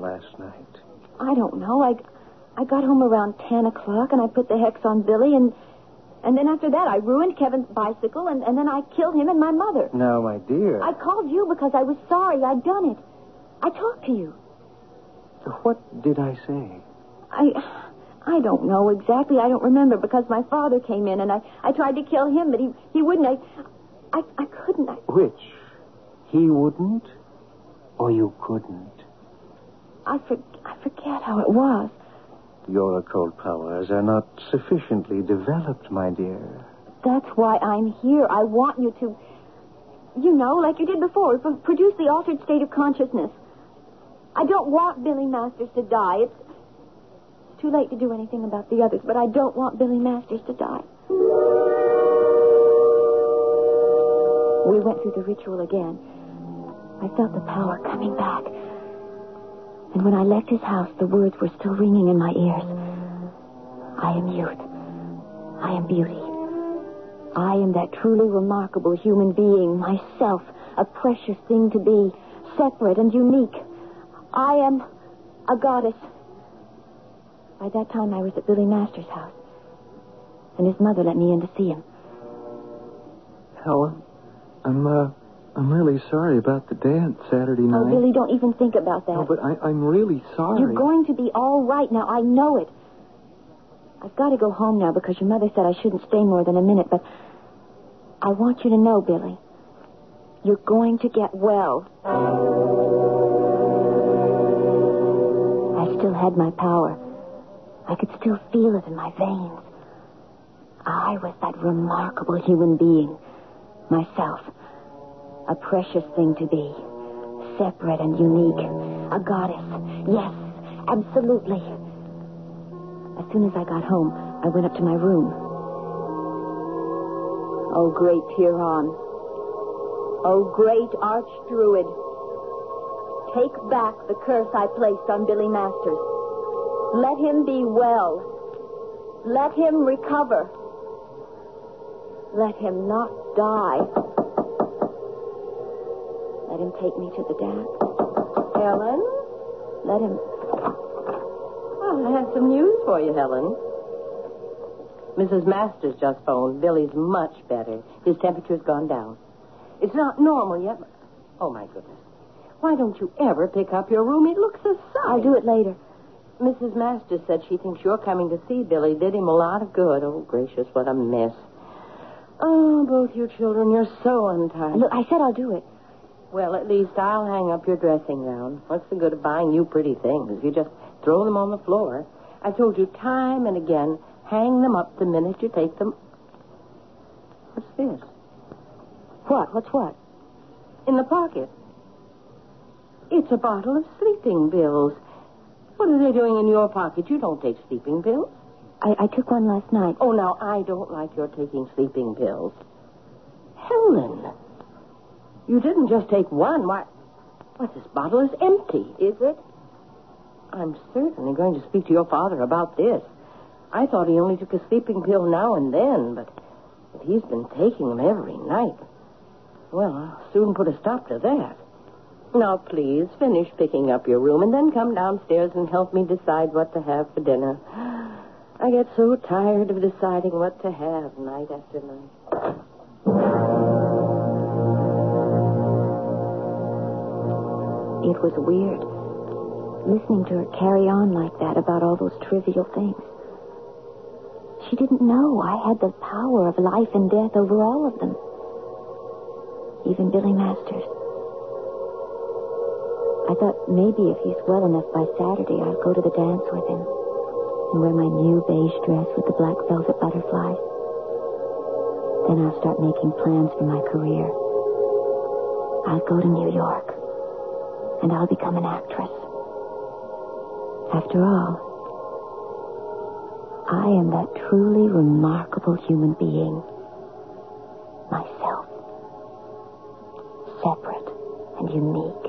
last night? I don't know. I got home around 10 o'clock, and I put the hex on Billy, and then after that, I ruined Kevin's bicycle, and then I killed him and my mother. Now, my dear. I called you because I was sorry I'd done it. I talked to you. What did I say? I don't know exactly. I don't remember because my father came in, and I tried to kill him, but he wouldn't. I couldn't. Which? He wouldn't? Or you couldn't? I forget how it was. Your occult powers are not sufficiently developed, my dear. That's why I'm here. I want you to, like you did before, produce the altered state of consciousness. I don't want Billy Masters to die. It's too late to do anything about the others, but I don't want Billy Masters to die. We went through the ritual again. I felt the power coming back. And when I left his house, the words were still ringing in my ears. I am youth. I am beauty. I am that truly remarkable human being, myself, a precious thing to be, separate and unique. I am a goddess. By that time, I was at Billy Masters' house, and his mother let me in to see him. Helen, I'm really sorry about the dance Saturday night. Oh, Billy, don't even think about that. No, but I'm really sorry. You're going to be all right now. I know it. I've got to go home now because your mother said I shouldn't stay more than a minute, but I want you to know, Billy, you're going to get well. I still had my power. I could still feel it in my veins. I was that remarkable human being, myself. A precious thing to be. Separate and unique. A goddess. Yes, absolutely. As soon as I got home, I went up to my room. Oh, great Piran. Oh, great archdruid. Take back the curse I placed on Billy Masters. Let him be well. Let him recover. Let him not die. Let him take me to the dance. Helen? Let him... Well, I have some news for you, Helen. Mrs. Masters just phoned. Billy's much better. His temperature's gone down. It's not normal yet, but... Oh, my goodness. Why don't you ever pick up your room? It looks a sight. I'll do it later. Mrs. Masters said she thinks your coming to see Billy did him a lot of good. Oh, gracious, what a mess. Oh, both you children, you're so untidy. Look, I said I'll do it. Well, at least I'll hang up your dressing gown. What's the good of buying you pretty things? You just throw them on the floor. I told you time and again, hang them up the minute you take them. What's this? What? What's what? In the pocket. It's a bottle of sleeping pills. What are they doing in your pocket? You don't take sleeping pills. I took one last night. Oh, now, I don't like your taking sleeping pills. Helen, you didn't just take one. Why, this bottle is empty. Is it? I'm certainly going to speak to your father about this. I thought he only took a sleeping pill now and then, but he's been taking them every night. Well, I'll soon put a stop to that. Now, please, finish picking up your room and then come downstairs and help me decide what to have for dinner. I get so tired of deciding what to have night after night. It was weird, listening to her carry on like that about all those trivial things. She didn't know I had the power of life and death over all of them. Even Billy Masters. I thought maybe if he's well enough by Saturday, I'll go to the dance with him and wear my new beige dress with the black velvet butterflies. Then I'll start making plans for my career. I'll go to New York, and I'll become an actress. After all, I am that truly remarkable human being, myself. Separate and unique.